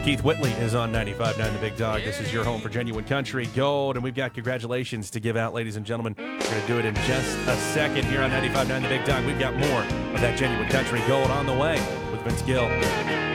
Keith Whitley is on 95.9 The Big Dog. This is your home for Genuine Country Gold, and we've got congratulations to give out, ladies and gentlemen. We're going to do it in just a second here on 95.9 The Big Dog. We've got more of that Genuine Country Gold on the way with Vince Gill.